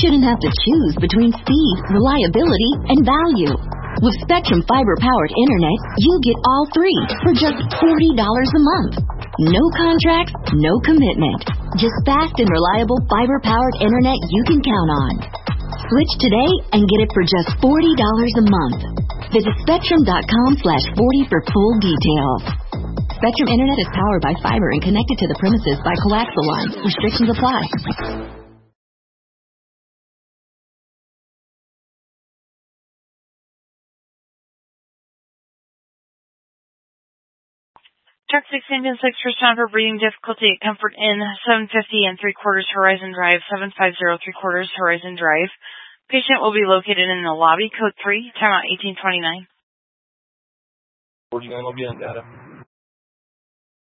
shouldn't have to choose between speed, reliability, and value. With Spectrum fiber-powered internet, you get all three for just $40 a month. No contracts, no commitment. Just fast and reliable fiber-powered internet you can count on. Switch today and get it for just $40 a month. Visit Spectrum.com/40 for full details. Spectrum Internet is powered by fiber and connected to the premises by coaxial lines. Restrictions apply. Truck 6 Engine 6 respond for breathing difficulty at Comfort Inn, 750 and 3/4 Horizon Drive, 750 3/4 Horizon Drive. Patient will be located in the lobby, code 3, timeout 1829. 49 will be on data.